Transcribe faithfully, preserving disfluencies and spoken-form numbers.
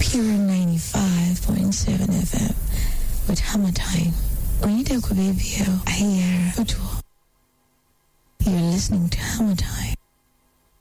Pure ninety-five point seven F M with Hammer Time. Onita Kubibio, Ayer Utuo. You're listening to Hammer Time.